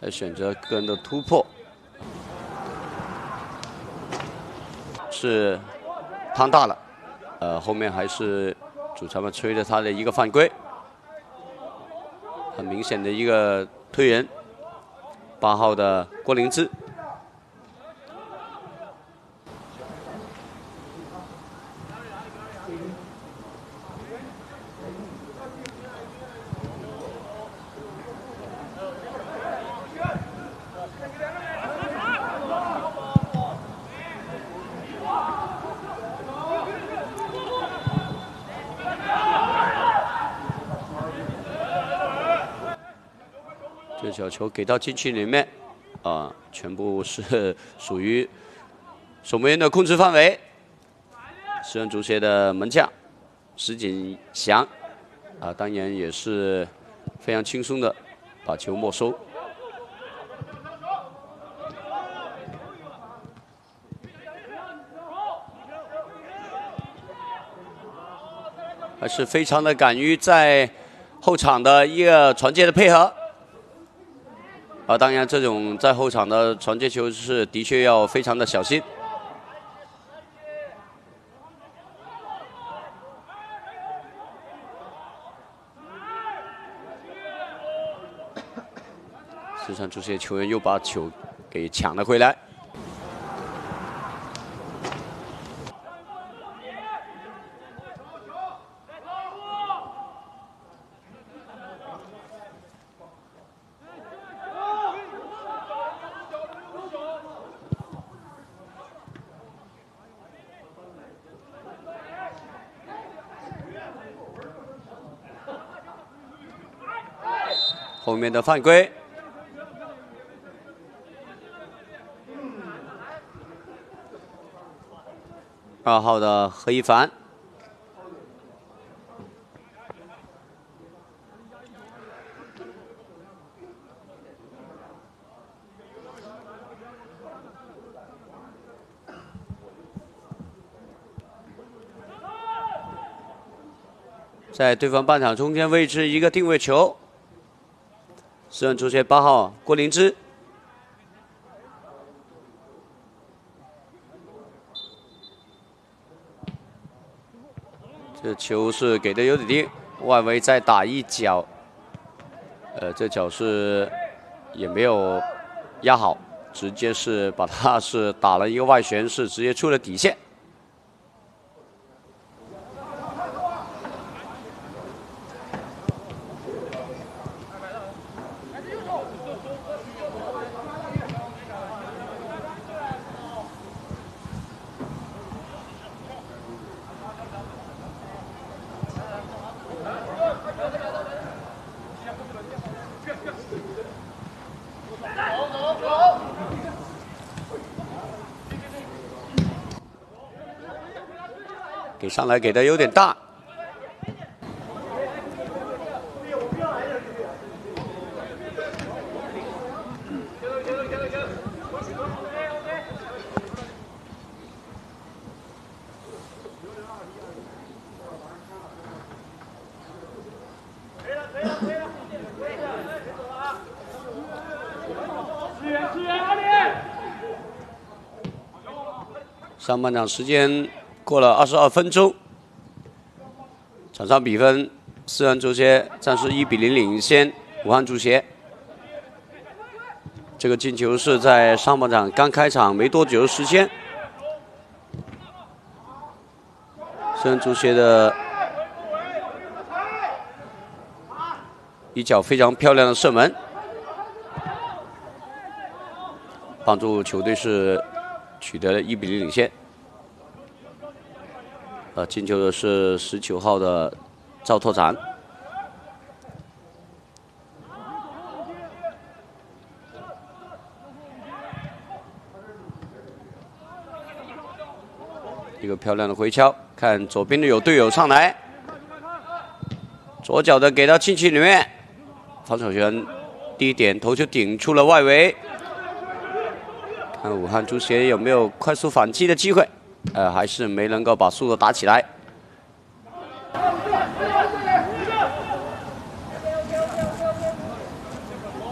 还选择个人的突破，是趟大了。后面还是主裁判吹着他的一个犯规，很明显的一个推人。8号的郭灵芝。这小球给到禁区里面，全部是属于守门员的控制范围。石人足协的门将石锦祥，当然也是非常轻松的把球没收。还是非常的敢于在后场的一个传接的配合。当然，这种在后场的传接球是的确要非常的小心。石山足协球员又把球给抢了回来。后面的犯规，2号的何一凡，在对方半场中间位置一个定位球。石人足协8号郭灵芝，这球是给的有点低，外围再打一脚，这脚是也没有压好，直接是把他是打了一个外旋，是直接出了底线。给上来给的有点大，上半场时间过了22分钟，场上比分石人足协暂时1比0领先武汉足协。这个进球是在上半场刚开场没多久的时间，石人足协的一脚非常漂亮的射门，帮助球队是取得了1比0领先。进球的是19号的赵拓展。一个漂亮的回敲，看左边的有队友上来，左脚的给到禁区里面，防守权低点头球顶出了外围，看武汉足协有没有快速反击的机会。还是没能够把速度打起来。